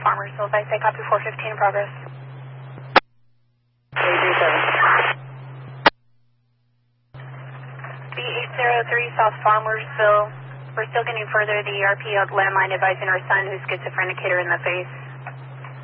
Farmersville. I say copy 415 in progress. 837. B803 South Farmersville. We're still getting further the RP landline advising our son who's schizophrenic hit her in the face.